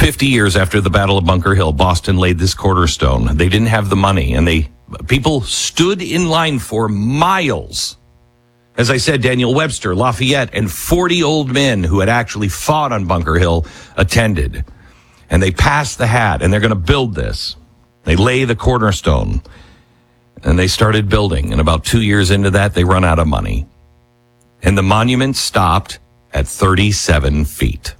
50 years after the Battle of Bunker Hill, Boston laid this cornerstone. They didn't have the money, and people stood in line for miles. As I said, Daniel Webster, Lafayette, and 40 old men who had actually fought on Bunker Hill attended. And they passed the hat, and they're going to build this. They lay the cornerstone, and they started building. And about 2 years into that, they run out of money. And the monument stopped at 37 feet.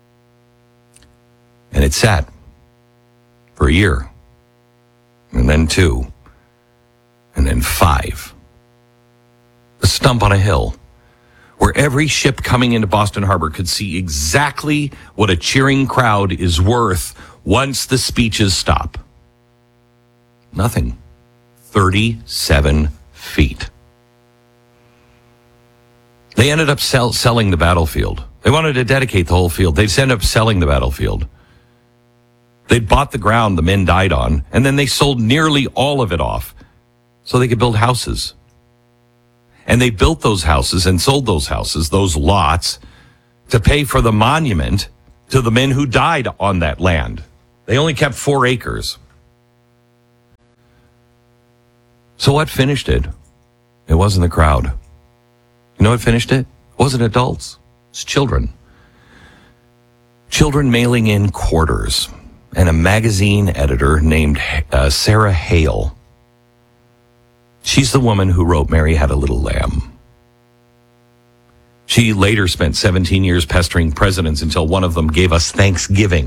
And it sat for a year, and then 2, and then 5. A stump on a hill where every ship coming into Boston Harbor could see exactly what a cheering crowd is worth once the speeches stop. Nothing. 37 feet. They ended up selling the battlefield. They wanted to dedicate the whole field. They ended up selling the battlefield. They'd bought the ground the men died on, and then they sold nearly all of it off so they could build houses. And they built those houses and sold those houses, those lots, to pay for the monument to the men who died on that land. They only kept 4 acres. So what finished it? It wasn't the crowd. You know what finished it? It wasn't adults. It's children. Children mailing in quarters. And a magazine editor named Sarah Hale. She's the woman who wrote Mary Had a Little Lamb. She later spent 17 years pestering presidents until one of them gave us Thanksgiving.